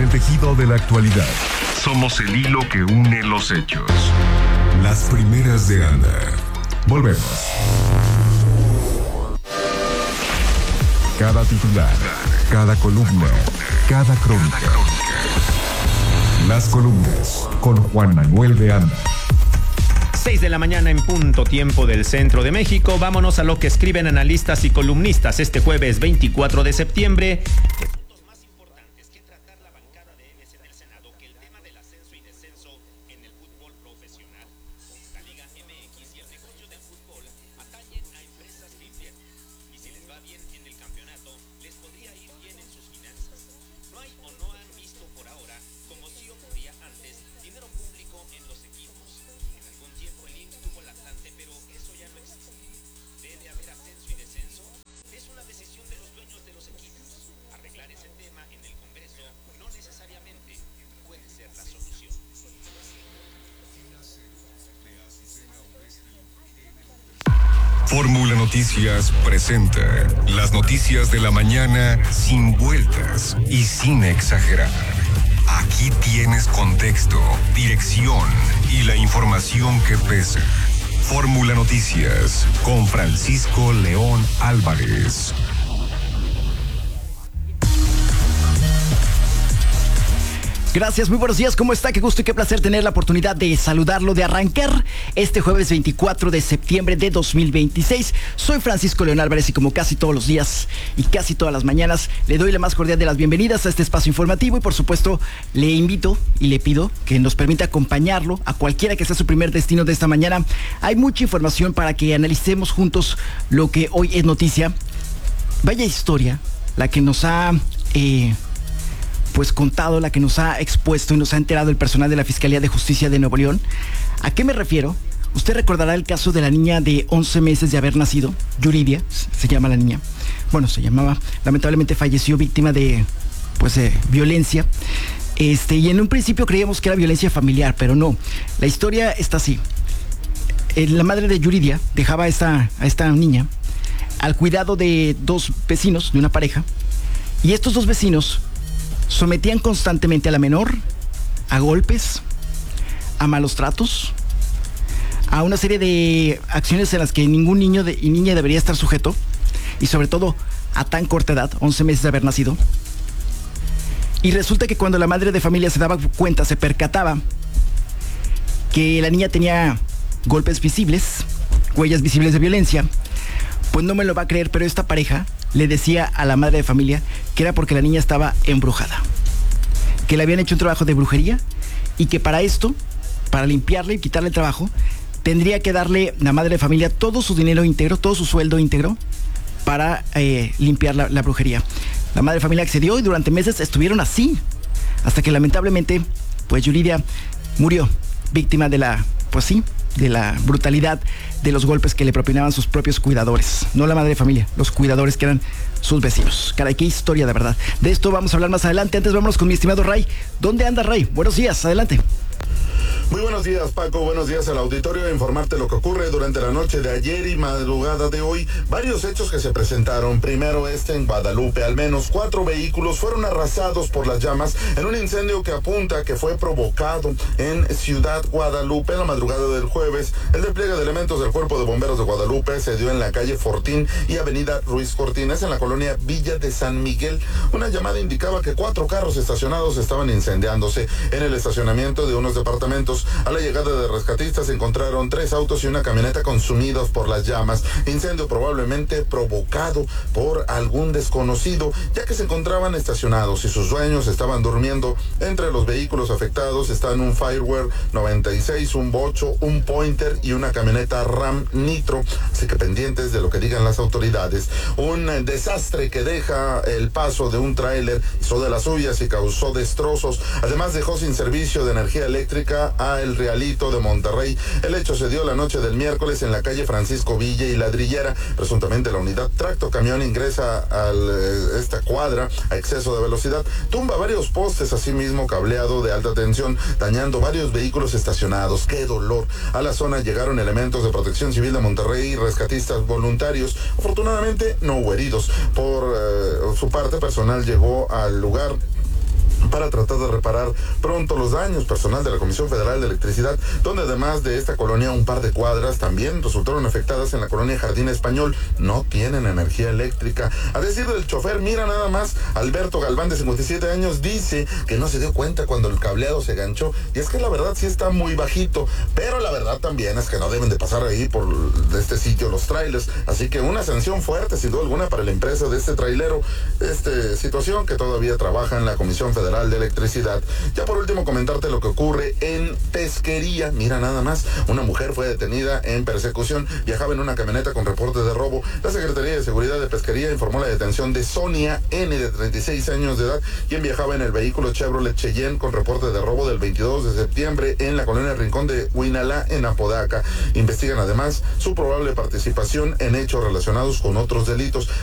el tejido de la actualidad. Somos el hilo que une los hechos. Las primeras de Anda. Volvemos. Cada titular, cada columna, cada crónica. Las columnas con Juan Manuel de Anda. 6 de la mañana en punto, tiempo del centro de México. Vámonos a lo que escriben analistas y columnistas este jueves 24 de septiembre. Fórmula Noticias presenta las noticias de la mañana sin vueltas y sin exagerar. Aquí tienes contexto, dirección y la información que pesa. Fórmula Noticias con Francisco León Álvarez. Gracias, muy buenos días, ¿cómo está? Qué gusto y qué placer tener la oportunidad de saludarlo, de arrancar este jueves 24 de septiembre de 2026. Soy Francisco León Álvarez y como casi todos los días y casi todas las mañanas, le doy la más cordial de las bienvenidas a este espacio informativo y por supuesto le invito y le pido que nos permita acompañarlo a cualquiera que sea su primer destino de esta mañana. Hay mucha información para que analicemos juntos lo que hoy es noticia. Vaya historia la que nos ha contado, la que nos ha expuesto y nos ha enterado el personal de la Fiscalía de Justicia de Nuevo León. ¿A qué me refiero? Usted recordará el caso de la niña de 11 meses de haber nacido, Yuridia, se llama la niña. Bueno, se llamaba, lamentablemente falleció víctima de violencia. Y en un principio creíamos que era violencia familiar, pero no. La historia está así. La madre de Yuridia dejaba a esta niña al cuidado de dos vecinos, de una pareja, y estos dos vecinos sometían constantemente a la menor a golpes, a malos tratos, a una serie de acciones en las que ningún niño y niña debería estar sujeto, y sobre todo a tan corta edad, 11 meses de haber nacido. Y resulta que cuando la madre de familia se daba cuenta, se percataba que la niña tenía golpes visibles, huellas visibles de violencia, pues no me lo va a creer, pero esta pareja le decía a la madre de familia que era porque la niña estaba embrujada, que le habían hecho un trabajo de brujería y que para esto, para limpiarle y quitarle el trabajo, tendría que darle la madre de familia todo su dinero íntegro, todo su sueldo íntegro para limpiar la brujería. La madre de familia accedió y durante meses estuvieron así, hasta que lamentablemente, Yuridia murió víctima de la brutalidad de los golpes que le propinaban sus propios cuidadores. No la madre de familia, los cuidadores que eran sus vecinos. Caray, qué historia de verdad. De esto vamos a hablar más adelante. Antes vámonos con mi estimado Ray. ¿Dónde anda Ray? Buenos días, adelante. Muy buenos días, Paco. Buenos días al auditorio. Informarte lo que ocurre durante la noche de ayer y madrugada de hoy. Varios hechos que se presentaron. Primero en Guadalupe. Al menos 4 vehículos fueron arrasados por las llamas en un incendio que apunta que fue provocado en Ciudad Guadalupe. En la madrugada del jueves, el despliegue de elementos del Cuerpo de Bomberos de Guadalupe se dio en la calle Fortín y avenida Ruiz Cortines, en la colonia Villa de San Miguel. Una llamada indicaba que 4 carros estacionados estaban incendiándose en el estacionamiento de unos departamentos. A la llegada de rescatistas se encontraron 3 autos y una camioneta consumidos por las llamas. Incendio probablemente provocado por algún desconocido, ya que se encontraban estacionados y sus dueños estaban durmiendo. Entre los vehículos afectados están un Fireware 96, un Bocho, un Pointer y una camioneta Ram Nitro. Así que pendientes de lo que digan las autoridades. Un desastre que deja el paso de un tráiler hizo de las suyas y causó destrozos. Además dejó sin servicio de energía eléctrica a El Realito de Monterrey. El hecho se dio la noche del miércoles en la calle Francisco Villa y Ladrillera. Presuntamente la unidad tractocamión ingresa a esta cuadra a exceso de velocidad, tumba varios postes, asimismo cableado de alta tensión, dañando varios vehículos estacionados. ¡Qué dolor! A la zona llegaron elementos de Protección Civil de Monterrey y rescatistas voluntarios. Afortunadamente no hubo heridos. Por su parte, personal llegó al lugar para tratar de reparar pronto los daños. Personal de la Comisión Federal de Electricidad, donde además de esta colonia un par de cuadras también resultaron afectadas en la colonia Jardín Español, no tienen energía eléctrica. A decir del chofer, mira nada más, Alberto Galván, de 57 años, dice que no se dio cuenta cuando el cableado se ganchó, y es que la verdad sí está muy bajito, pero la verdad también es que no deben de pasar ahí por este sitio los trailers, así que una sanción fuerte sin duda alguna para la empresa de este trailero, situación que todavía trabaja en la Comisión Federal de Electricidad. Ya por último comentarte lo que ocurre en Pesquería. Mira nada más, una mujer fue detenida en persecución, viajaba en una camioneta con reporte de robo. La Secretaría de Seguridad de Pesquería informó la detención de Sonia N, de 36 años de edad, quien viajaba en el vehículo Chevrolet Cheyenne con reporte de robo del 22 de septiembre en la colonia Rincón de Huinalá, en Apodaca. Investigan además su probable participación en hechos relacionados con otros delitos.